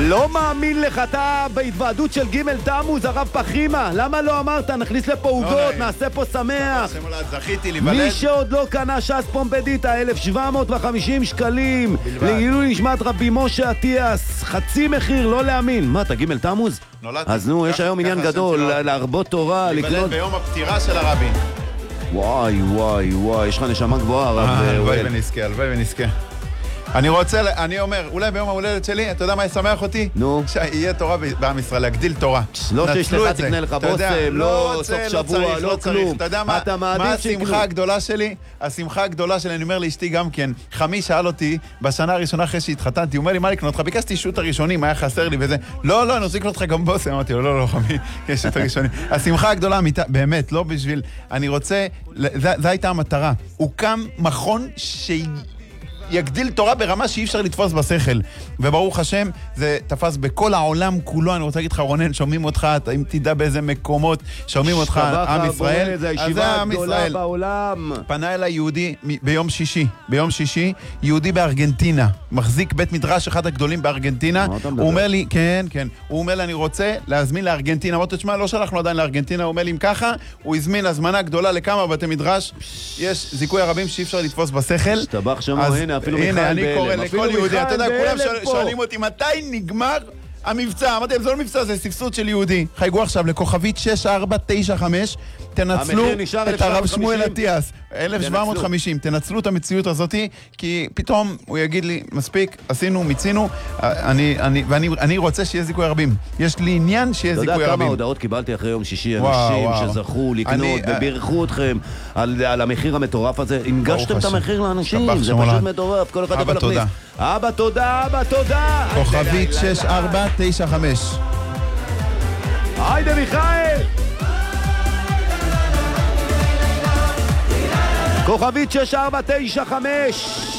לא מאמין לך, אתה בהתוועדות של ג' תמוז, הרב פחימה. למה לא אמרת? נכניס לפה עוגות, נעשה פה שמח. זכיתי להיוולד. מי שעוד לא קנה ש"ס פומפדיטה, 1,750 שקלים. לעילוי נשמת רבי משה אטיאס, חצי מחיר, לא להאמין. מה, אתה ג' תמוז? אז נו, יש היום עניין גדול, להרבות תורה, לקנות... להיוולד ביום הפטירה של הרבי. וואי, וואי, וואי, יש לך נשמה גבוהה, הרב. הלוואי ונזכה, הלוואי ונזכה. אני אומר, אולי ביום ההולדת שלי, אתה יודע מה ישמח אותי? נו. שיהיה תורה בעם ישראל, להגדיל תורה. לא שאשתך תקנה לך בוסם, לא סוף שבוע, לא כלום. אתה יודע מה השמחה הגדולה שלי? השמחה הגדולה שלי, אני אומר לאשתי גם כן, חמי שאל אותי, בשנה הראשונה אחרי שהתחתנתי, הוא אומר לי, מה לקנות לך? ביקשתי שוט הראשונים, היה חסר לי וזה. לא, אני רוצה לקנות לך גם בוסם. אמרתי לו, לא, חמי, יש שוט הראשונים. השמחה הגדולה, באמת, לא בשביל, אני רוצה, זו הייתה המטרה. הוקם מכון יגדיל תורה ברמה שאי אפשר לתפוס בשכל. וברוך השם, זה תפס בכל העולם כולו. אני רוצה להגיד לך, רונן, שומעים אותך, אם תדע באיזה מקומות, שומעים אותך, עם ישראל. זה הישיבה הגדולה בעולם. פנה אליי יהודי ביום שישי, יהודי בארגנטינה, מחזיק בית מדרש אחד הגדולים בארגנטינה. הוא אומר לי, כן, הוא אומר לי, אני רוצה להזמין לארגנטינה. אמרתי, תשמע, לא שלחנו עדיין לארגנטינה. הוא אומר לי, אם ככה, הוא הזמין הזמנה גדולה לכמה בתי מדרש. יש זיכוי הרבים שאי אפשר לתפוס בשכל. השתבח שמו, הנה, אני קורא לכל יהודי, אתה יודע, כולם שואלים אותי, מתי נגמר המבצע? אמרתי, זה לא מבצע, זה סבסוד של יהודי. חייגו עכשיו לכוכבית 6495, תנצלו את הרב שמואל אטיאס, 1750, תנצלו את המציאות הזאת, כי פתאום הוא יגיד לי, מספיק, עשינו, מיצינו, ואני רוצה שיהיה זיכוי רבים. יש לי עניין שיהיה זיכוי רבים. אתה יודע כמה הודעות קיבלתי אחרי יום שישי, אנשים שזכו לקנות ובירכו אתכם על המחיר המטורף הזה. הנגשתם את המחיר לאנשים, זה פשוט מטורף, כל אחד יכול להכניס. אבא, תודה, אבא, תודה. כוכבית 6495. היידה מיכאל. כוכבית 6495.